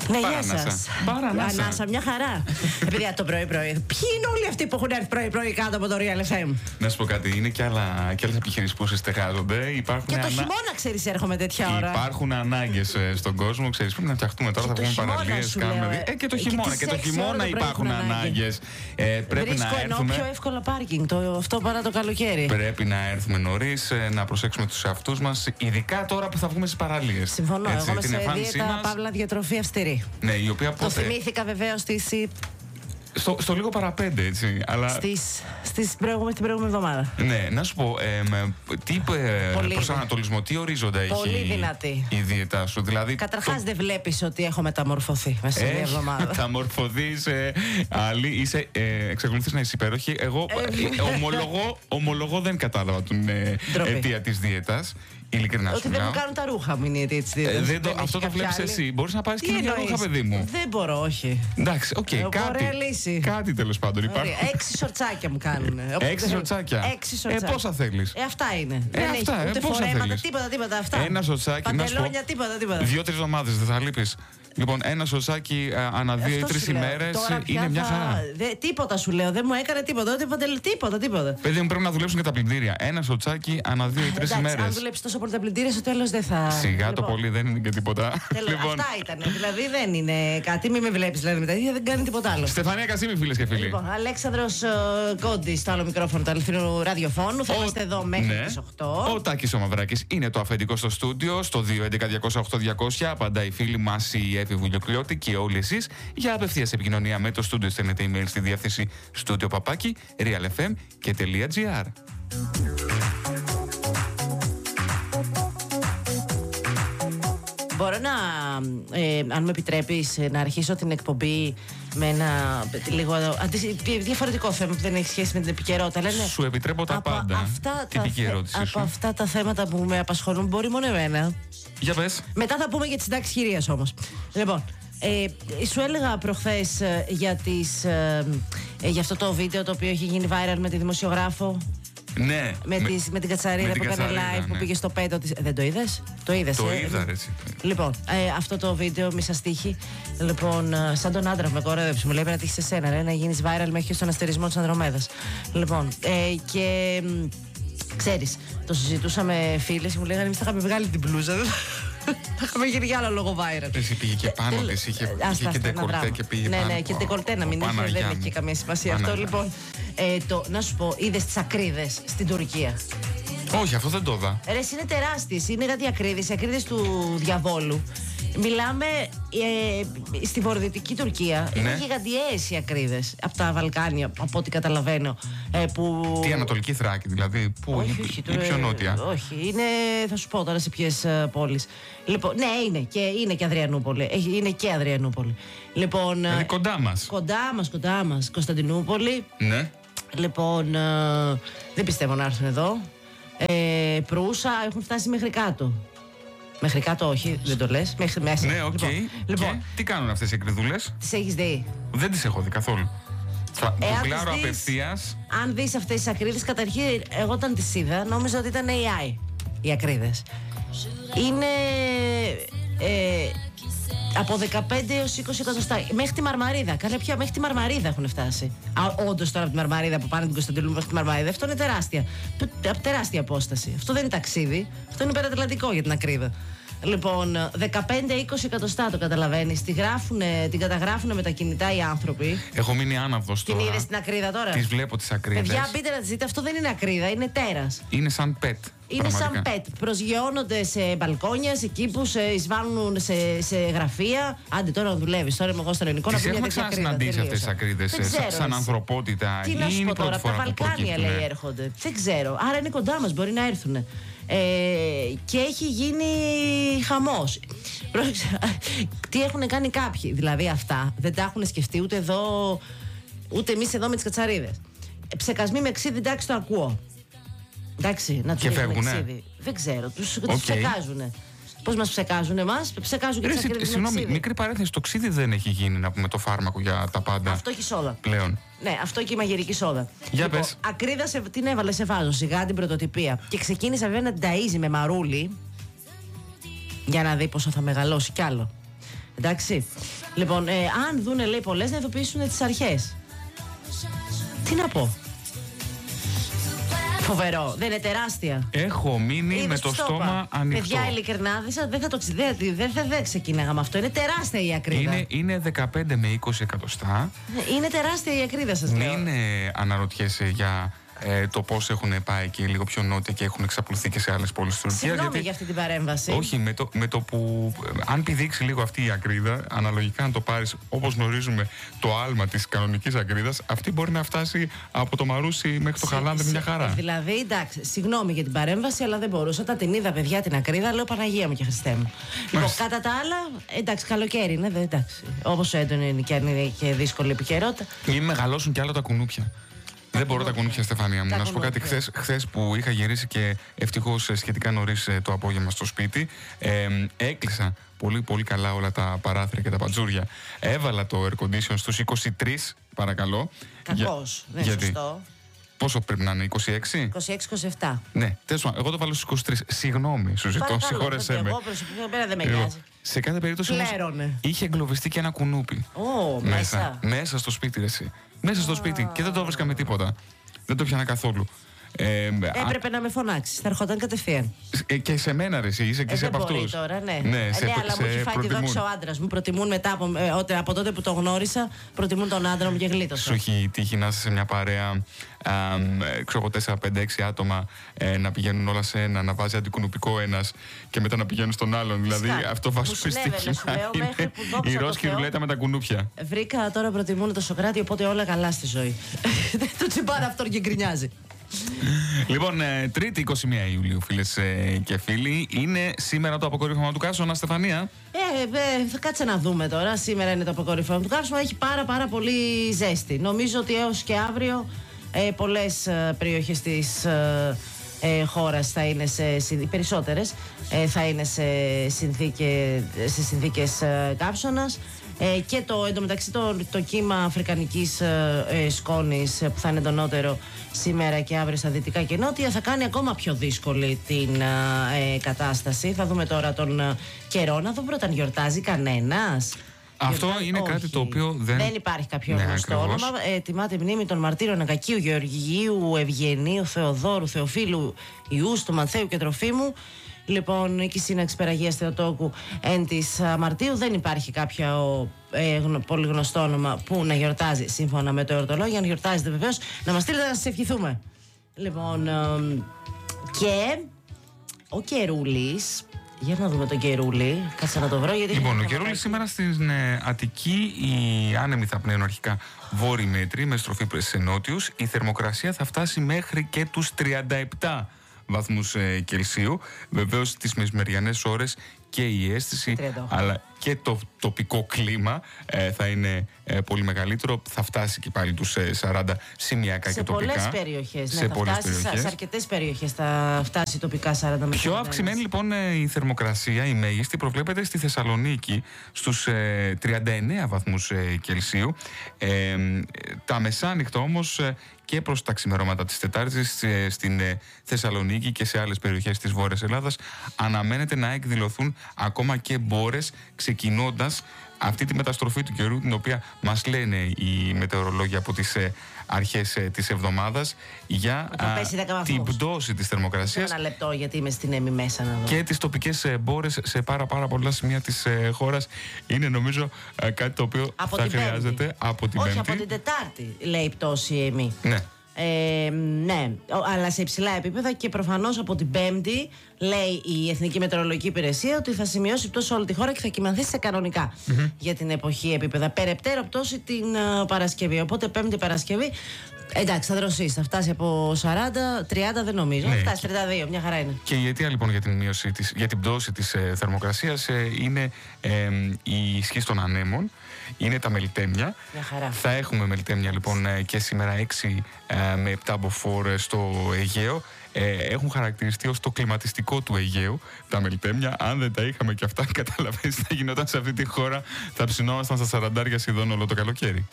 Ναι, γεια σας. Ανάσα, μια χαρά. Παιδιά, το πρωί-πρωί. Ποιοι είναι όλοι αυτοί που έχουν έρθει πρωί-πρωί κάτω από το Real FM? Να σου πω κάτι, είναι και άλλες επιχειρήσεις που συστεγάζονται. Και το χειμώνα, ξέρεις, έρχομαι τέτοια ώρα. Υπάρχουν ανάγκες στον κόσμο, ξέρεις, πρέπει να φτιαχτούμε τώρα, θα πούμε παραλίες, κάνουμε. Και το χειμώνα, και το χειμώνα υπάρχουν ανάγκες. Πρέπει να έρθουμε. Πιο εύκολα πάρκινγκ, αυτό παρά το καλοκαίρι. Πρέπει να έρθουμε νωρίς, να προσέξουμε τους εαυτούς μας, ειδικά τώρα που θα βγούμε στις παραλίες. Συμφωνώ. Εγώ είμαι σε δίαιτα παύλα διατροφή αυστηρή. Ναι, η οποία πότε. Το θυμήθηκα βεβαίως στο λίγο παραπέντε, έτσι. Αλλά... την προηγούμενη εβδομάδα. Ναι, να σου πω, τι προσανατολισμό, τι ορίζοντα έχει πολύ δυνατή η δίαιτα σου? Δηλαδή, καταρχάς δεν βλέπεις ότι έχω μεταμορφωθεί μέσα σε μια εβδομάδα. Μεταμορφωθεί σε άλλη, εξακολουθείς να είσαι υπέροχη. Εγώ ομολογώ δεν κατάλαβα την αιτία της δίαιτας. Ειλικρινά ότι δεν μου κάνουν τα ρούχα, μην είναι η αιτία της δίαιτας. Αυτό το βλέπεις εσύ. Μπορείς να πάρεις και μια ρούχα, παιδί μου. Δεν μπορώ, όχι. Εντάξει, οκ, κάτι τέλος πάντων υπάρχει. 6 σορτσάκια μου κάνουν. 6 σορτσάκια. Πόσα θέλεις? Αυτά είναι. Ούτε φορέματα, τίποτα αυτά. Ένα σορτσάκι. Παντελόνια, τίποτα. 2-3 εβδομάδες δεν θα λείπεις? Λοιπόν, ένα σορτσάκι ανά 2 ή 3 ημέρες είναι μια χαρά. Τίποτα σου λέω, δεν μου έκανε τίποτα. Τίποτα. Παιδί μου, πρέπει να δουλέψουν και τα πλυντήρια. Ένα σορτσάκι ανά 2 ή 3 ημέρες. Αν δουλέψει τόσο πολύ τα πλυντήρια, στο τέλος δεν θα. Σιγά το πολύ, δεν είναι και τίποτα. Αυτά ήταν. Δηλαδή δεν είναι κάτι. Μην με βλέπεις δηλαδή μετά. Δεν κάνει τίποτα άλλο. Στεφανία Κασίμη, φίλες και φίλοι. Λοιπόν, Αλέξανδρος Κόντης στο άλλο μικρόφωνο του αληθινού ραδιοφώνου. Θα είμαστε εδώ μέχρι τις 8. Ο Τάκης ο Μαυράκης είναι το αφεντικό στο στούντιο. Στο 211-208-200 απαντάει η φίλη μας η Εύη Βουλιοκλιώτη και όλοι εσείς. Για απευθείας επικοινωνία με το στούντιο στέλνετε email στη διεύθυνση studio@realfm.gr. Μπορώ να, αν μου επιτρέπεις, να αρχίσω την εκπομπή με ένα λίγο διαφορετικό θέμα που δεν έχει σχέση με την επικαιρότητα. Λένε, σου επιτρέπω τα πάντα. Τυπική ερώτηση από αυτά τα θέματα που με απασχολούν, μπορεί μόνο εμένα. Για πες. Μετά θα πούμε για τις συντάξεις χειρίας όμως. Λοιπόν, σου έλεγα προχθές για αυτό το βίντεο το οποίο έχει γίνει viral με τη δημοσιογράφο. Ναι. Με την κατσαρίδα που έκανε live, που πήγε στο πέτο της. Δεν το είδες? Το είδες? Το είδα, ρε. Λοιπόν, αυτό το βίντεο μη σας τύχει. Λοιπόν, σαν τον άντρα που με κορέδεψε, μου λέει πρέπει να τύχει σε σένα, ρε, να γίνεις viral μέχρι στον αστερισμό της Ανδρομέδας. Λοιπόν, και ξέρεις, το συζητούσαμε φίλες και μου λέγανε εμείς θα είχαμε βγάλει την μπλούζα. Θα είχαμε γίνει για άλλο λόγο viral. Εσύ πήγε και πάνω της, είχε και ντεκολτέ και πήγε πάνω. Ναι, και ντεκολτέ να μην είχε, δεν έχει καμία σημασία αυτό. Λοιπόν, να σου πω, είδες τις ακρίδες στην Τουρκία? Όχι, αυτό δεν το είδα. Ρε, είναι τεράστιες, είναι κάτι ακρίδες, οι ακρίδες του διαβόλου. Μιλάμε στη βορειοδυτική Τουρκία. Ναι. Είναι γιγαντιές οι ακρίδες από τα Βαλκάνια, από ό,τι καταλαβαίνω. Τι Ανατολική Θράκη, δηλαδή, ή πιο νότια? Όχι, είναι, θα σου πω τώρα σε ποιες πόλεις. Λοιπόν, ναι, είναι και Αδριανούπολη. Είναι και Αδριανούπολη. Λοιπόν, δηλαδή κοντά μας. Κοντά μας. Κωνσταντινούπολη. Ναι. Λοιπόν, δεν πιστεύω να έρθουν εδώ. Προύσα, έχουν φτάσει μέχρι κάτω. Μέχρι κάτω όχι, δεν το λες. Μέχρι μέσα. Ναι, οκ. Λοιπόν, τι κάνουν αυτές οι ακριδούλες? Τις έχεις δει? Δεν τις έχω δει καθόλου. Θα γκουγκλάρω απευθείας. Αν δεις αυτές τις ακρίδες, καταρχήν εγώ όταν τις είδα νόμιζα ότι ήταν AI οι ακρίδες. Είναι από 15 έως 20 εκατοστά. Μέχρι τη Μαρμαρίδα. Καλά πια, μέχρι τη Μαρμαρίδα έχουν φτάσει. Όντως τώρα από τη Μαρμαρίδα που πάνε την Κωνσταντινούπολη μέχρι τη Μαρμαρίδα. Αυτό είναι τεράστια απόσταση. Αυτό δεν είναι ταξίδι. Αυτό είναι υπερατλαντικό για την ακρίδα. Λοιπόν, 15-20 εκατοστά, το καταλαβαίνεις. Την καταγράφουν με τα κινητά οι άνθρωποι. Έχω μείνει άναυδος τώρα. Την είδες την ακρίδα τώρα? Τις βλέπω τις ακρίδες. Παιδιά, μπείτε να τις δείτε. Αυτό δεν είναι ακρίδα, είναι τέρας. Είναι σαν pet. Είναι σαν pet. Προσγειώνονται σε μπαλκόνια, σε κήπους, εισβάλλουν σε γραφεία. Άντε τώρα να δουλεύεις. Τώρα είμαι εγώ στο ελληνικό να πούμε μια τέτοια ακρίδα. Τις έχουμε ξανασυναντήσει αυτές τις ακρίδες σαν ανθρωπότητα? Τι να σου πω τώρα, από τα Βαλκάνια λέει έρχονται. Δεν ξέρω. Άρα είναι κοντά μας, μπορεί να έρθουν. Και έχει γίνει χαμός. Τι έχουν κάνει κάποιοι? Δηλαδή αυτά δεν τα έχουν σκεφτεί ούτε εδώ, ούτε εμείς εδώ με τις κατσαρίδες. Ψεκασμοί με ξύδι, εντάξει, το ακούω. Εντάξει, να τους ρίχνουν ξύδι. Δεν ξέρω, τους ψεκάζουνε. Πώς μας ψεκάζουν εμάς? Ψεκάζουν και τις ακρίδες. Συγγνώμη, μικρή παρένθεση. Το ξύδι δεν έχει γίνει, να πούμε, το φάρμακο για τα πάντα? Αυτό έχει σόδα. Πλέον. Ναι, αυτό και η μαγειρική σόδα. Για πες. Ακρίδα την έβαλε σε βάζο, σιγά την πρωτοτυπία. Και ξεκίνησε βέβαια να την ταΐζει με μαρούλι. Για να δει πόσο θα μεγαλώσει κι άλλο. Εντάξει. Λοιπόν, αν δούνε, λέει, πολλές, να ειδοποιήσουν τις αρχές. Τι να πω. Φοβερό. Δεν είναι τεράστια? Έχω μείνει με το στόμα ανοιχτό. Παιδιά, ειλικρινά, δεν ξεκίναγα με αυτό. Είναι τεράστια η ακρίδα. Είναι 15 με 20 εκατοστά. Είναι τεράστια η ακρίδα, σας λέω. Μην αναρωτιέσαι για το πώς έχουν πάει και λίγο πιο νότια και έχουν εξαπλωθεί και σε άλλες πόλεις της Τουρκίας. Συγγνώμη για αυτή την παρέμβαση. Όχι, με το που αν πηδήξει λίγο αυτή η ακρίδα, αναλογικά αν το πάρεις όπως γνωρίζουμε το άλμα της κανονικής ακρίδας, αυτή μπορεί να φτάσει από το Μαρούσι μέχρι το Χαλάνδρη μια χαρά. Δηλαδή, εντάξει, συγγνώμη για την παρέμβαση, αλλά δεν μπορούσα. Όταν την είδα, παιδιά, την ακρίδα, λέω Παναγία μου και Χριστέ μου. Λοιπόν, κατά τα άλλα, εντάξει, καλοκαίρι είναι, εντάξει. Όπως έντονη είναι και αν είναι και δύσκολη επικαιρότητα. Μην μεγαλώσουν κι άλλο τα κουνούπια. Δεν μπορώ τα κουνούπια, Στεφανία μου. Να σου πω κάτι. Χθες που είχα γυρίσει και ευτυχώς σχετικά νωρίς το απόγευμα στο σπίτι, έκλεισα πολύ πολύ καλά όλα τα παράθυρα και τα πατζούρια. Έβαλα το air condition στους 23, παρακαλώ. Κακώς, δεν είναι σωστό. Πόσο πρέπει να είναι, 26? 26-27. Ναι, τέλος πάντων, εγώ το βάλω στους 23. Συγγνώμη, σου ζητώ, συγχώρεσέ με. Εγώ προσωπικά δεν με νοιάζει. Σε κάθε περίπτωση όμως, είχε εγκλωβιστεί και ένα κουνούπι. Μέσα στο σπίτι, εσύ. Μέσα στο σπίτι και δεν το έβρισκα με τίποτα. Δεν το πιάνα καθόλου. Έπρεπε να με φωνάξεις, θα ερχόταν κατευθείαν. Και σε μένα, ρε, εσύ είσαι και εσύ από αυτούς. Δεν μπορεί τώρα, ναι. Ναι, αλλά μου έχει φάει τη δόξα ο άντρας μου. Προτιμούν μετά από τότε που το γνώρισα, προτιμούν τον άντρα μου και γλίτωσα. Σου έχει τύχει να είσαι σε μια παρέα, ξέρω εγώ, 4, 5, 6 άτομα, να πηγαίνουν όλα σε ένα, να βάζει αντικουνουπικό ένας και μετά να πηγαίνουν στον άλλον. Δηλαδή αυτό βάζουμε στοίχημα. Η ρόσκη ρουλέτα με τα κουνούπια. Βρήκα τώρα προτιμούν το Σοκράτη, οπότε όλα καλά στη ζωή. Δεν του τσιμπάνε αυτόν και γκρινιάζει. Λοιπόν, Τρίτη 21 Ιουλίου, φίλες και φίλοι, είναι σήμερα το αποκορύφωμα του Καύσωνα, Στεφανία. Θα κάτσε να δούμε τώρα. Σήμερα είναι το αποκορύφωμα του Καύσωνα. Έχει πάρα πολύ ζέστη. Νομίζω ότι έως και αύριο πολλές περιοχές της χώρας θα είναι οι περισσότερες θα είναι σε συνθήκες καύσωνας. Και εντωμεταξύ το κύμα αφρικανικής σκόνης που θα είναι εντονότερο σήμερα και αύριο στα δυτικά και νότια θα κάνει ακόμα πιο δύσκολη την κατάσταση. Θα δούμε τώρα τον καιρό, να δούμε πρώτα αν γιορτάζει κανένας. Αυτό είναι κάτι το οποίο δεν υπάρχει κάποιο γνωστό όνομα. Τιμάται μνήμη των μαρτύρων Ακακίου, Γεωργίου, Ευγενίου, Θεοδόρου, Θεοφίλου, Ιούστου, Μανθαίου και Τροφίμου. Λοιπόν, εκεί σύναξη Περαγίας Θεοτόκου εν της Μαρτίου. Δεν υπάρχει κάποιο πολύ γνωστό όνομα που να γιορτάζει σύμφωνα με το εορτολόγιο. Αν γιορτάζετε βεβαίως να μας στείλετε να σας ευχηθούμε. Λοιπόν, και ο Κερούλης. Για να δούμε τον Κερούλη. Κάτσε να το βρω. Γιατί λοιπόν, ο Κερούλης σήμερα στην Αττική, οι άνεμοι θα πνέουν αρχικά βόρειοι μέτροι με στροφή προς νότιους. Η θερμοκρασία θα φτάσει μέχρι και τους 37 βαθμούς Κελσίου. Βεβαίως τις μεσημεριανές ώρες και η αίσθηση 38. αλλά και το τοπικό κλίμα θα είναι πολύ μεγαλύτερο. Θα φτάσει και πάλι τους 40 σημειακά και τοπικά. Σε πολλές περιοχές. Σε αρκετές περιοχές θα φτάσει τοπικά 40 με 40. Πιο αυξημένη λοιπόν η θερμοκρασία, η μέγιστη, προβλέπεται στη Θεσσαλονίκη στους 39 βαθμούς Κελσίου. Τα μεσάνυχτα όμως και προς τα ξημερώματα της Τετάρτης στην Θεσσαλονίκη και σε άλλες περιοχές της Βόρειας Ελλάδας αναμένεται να εκδηλωθούν ακόμα και μπόρες, ξεκινώντας αυτή τη μεταστροφή του καιρού, την οποία μας λένε οι μετεωρολόγοι από τις αρχές της εβδομάδας για την πτώση της θερμοκρασίας. Ένα λεπτό, γιατί είμαι στην Έμι μέσα να δω. Και τις τοπικές μπόρες σε πάρα πολλά σημεία της χώρας. Είναι νομίζω κάτι το οποίο θα χρειάζεται από την Πέμπτη. Όχι, από την Τετάρτη λέει η πτώση η Έμι. Ναι. Ναι, αλλά σε υψηλά επίπεδα και προφανώς από την Πέμπτη λέει η Εθνική Μετεωρολογική Υπηρεσία ότι θα σημειώσει πτώση σε όλη τη χώρα και θα κυμανθεί σε κανονικά για την εποχή επίπεδα. Περαιτέρω πτώση την Παρασκευή. Οπότε Πέμπτη Παρασκευή, εντάξει, θα δροσίσει. Θα φτάσει από 40, 30 δεν νομίζω. Ναι. Θα φτάσει 32, μια χαρά είναι. Και η αιτία λοιπόν για την πτώση της θερμοκρασίας είναι η ισχύ των ανέμων. Είναι τα μελιτέμια. Θα έχουμε μελιτέμια λοιπόν και σήμερα 6 με 7 μποφόρ στο Αιγαίο. Έχουν χαρακτηριστεί ως το κλιματιστικό του Αιγαίου τα μελιτέμια. Αν δεν τα είχαμε και αυτά, καταλαβαίνεις τι θα γινόταν σε αυτή τη χώρα. Θα ψινόμασταν στα 40 σχεδόν όλο το καλοκαίρι.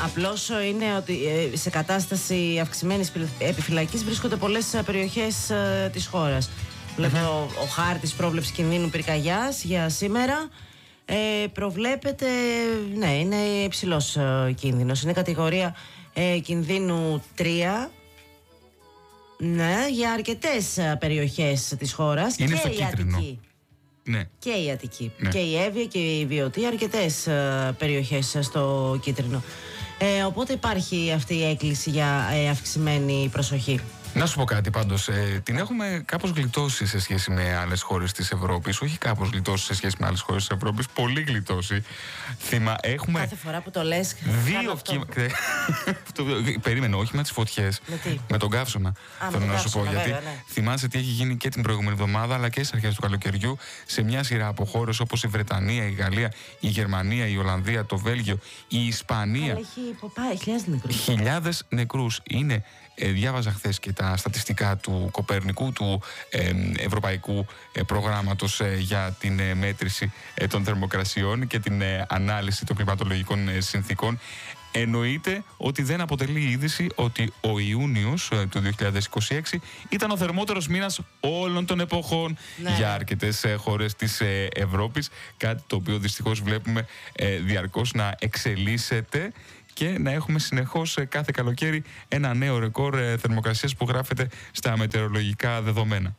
Απλώς είναι ότι σε κατάσταση αυξημένης επιφυλακής βρίσκονται πολλές περιοχές της χώρας. Βλέπω ο χάρτης πρόβλεψη κινδύνου πυρκαγιάς για σήμερα. Προβλέπεται, ναι, είναι υψηλός κίνδυνος. Είναι κατηγορία κινδύνου 3. Ναι, για αρκετές περιοχές της χώρας. Είναι και στο η κίτρινο. Αττική. Ναι. Και η Αττική. Ναι. Και η Εύβοια και η Βιωτή, αρκετές περιοχές στο κίτρινο. Οπότε υπάρχει αυτή η έκκληση για αυξημένη προσοχή. Να σου πω κάτι πάντως, την έχουμε κάπως γλιτώσει σε σχέση με άλλες χώρες της Ευρώπης. Όχι κάπως γλιτώσει σε σχέση με άλλες χώρες της Ευρώπης, πολύ γλιτώσει. Έχουμε Κάθε φορά που το λες, δύο Περίμενε, όχι με τις φωτιές. Με τον καύσωνα. Θέλω να σου πω. βέβαια, Γιατί ναι. θυμάσαι τι έχει γίνει και την προηγούμενη εβδομάδα, αλλά και στις αρχές του καλοκαιριού σε μια σειρά από χώρες όπως η Βρετανία, η Γαλλία, η Γερμανία, η Ολλανδία, το Βέλγιο, η Ισπανία. Αλλά έχει υποπάει χιλιάδες νεκρούς. Χιλιάδες νεκρούς. Διάβαζα χθες και τα στατιστικά του Κοπέρνικου, του Ευρωπαϊκού Προγράμματος για την μέτρηση των θερμοκρασιών και την ανάλυση των κλιματολογικών συνθήκων. Εννοείται ότι δεν αποτελεί είδηση ότι ο Ιούνιος του 2026 ήταν ο θερμότερος μήνας όλων των εποχών για αρκετές χώρες της Ευρώπης, κάτι το οποίο δυστυχώς βλέπουμε διαρκώς να εξελίσσεται και να έχουμε συνεχώς κάθε καλοκαίρι ένα νέο ρεκόρ θερμοκρασίας που γράφεται στα μετεωρολογικά δεδομένα.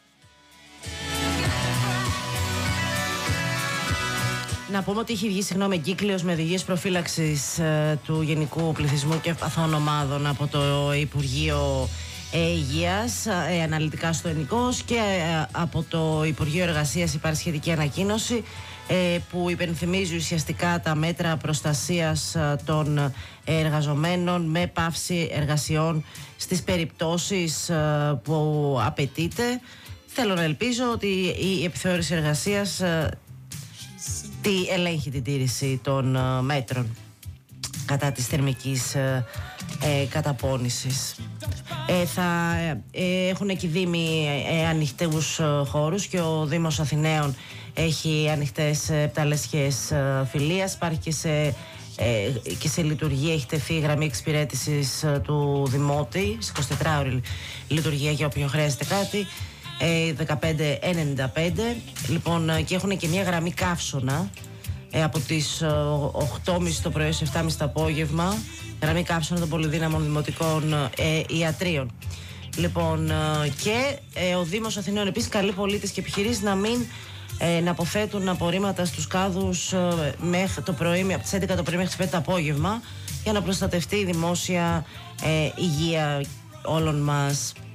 Να πούμε ότι έχει βγει εγκύκλειος με οδηγίες προφύλαξης του γενικού πληθυσμού και ευπαθών ομάδων από το Υπουργείο Υγείας, αναλυτικά στο Ενικός, και από το Υπουργείο Εργασίας υπάρχει σχετική ανακοίνωση που υπενθυμίζει ουσιαστικά τα μέτρα προστασίας των εργαζομένων με πάυση εργασιών στις περιπτώσεις που απαιτείται. Θέλω να ελπίζω ότι η επιθεώρηση εργασίας ελέγχει την τήρηση των μέτρων κατά της θερμικής καταπώνησης. Θα έχουν και οι Δήμοι ανοιχτούς χώρους και ο Δήμος Αθηναίων έχει ανοιχτές πταλέσχες φιλίας. Υπάρχει και σε λειτουργία, έχει τεθεί γραμμή εξυπηρέτησης του Δημότη, σε 24ωρη λειτουργία για όποιον χρειάζεται κάτι, 1595. Λοιπόν, και έχουν και μια γραμμή καύσωνα από τις 8.30 το πρωί έως 7.30 το απόγευμα, γραμμή καύσωνα των πολυδύναμων δημοτικών ιατρίων. Λοιπόν, και ο Δήμος Αθηναίων επίσης καλεί πολίτες και επιχειρήσεις να αποφέτουν απορρίμματα στους κάδους μέχρι το πρωί, από τις 11 το πρωί μέχρι τις 5 το απόγευμα, για να προστατευτεί η δημόσια υγεία όλων μας.